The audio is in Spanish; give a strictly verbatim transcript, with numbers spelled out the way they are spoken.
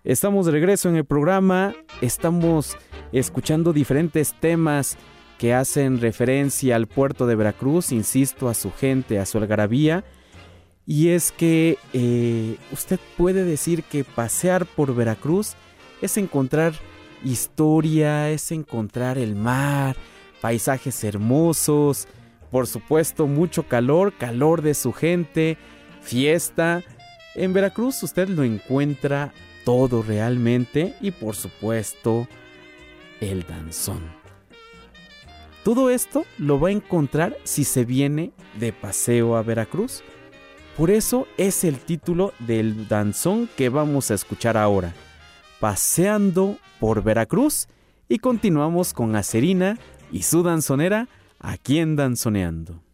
Estamos de regreso en el programa, estamos escuchando diferentes temas que hacen referencia al puerto de Veracruz, insisto, a su gente, a su algarabía. Y es que eh, usted puede decir que pasear por Veracruz es encontrar historia, es encontrar el mar, paisajes hermosos, por supuesto mucho calor, calor de su gente, fiesta. En Veracruz usted lo encuentra todo realmente y por supuesto el danzón. Todo esto lo va a encontrar si se viene de paseo a Veracruz. Por eso es el título del danzón que vamos a escuchar ahora, Paseando por Veracruz, y continuamos con Acerina y su danzonera aquí en Danzoneando.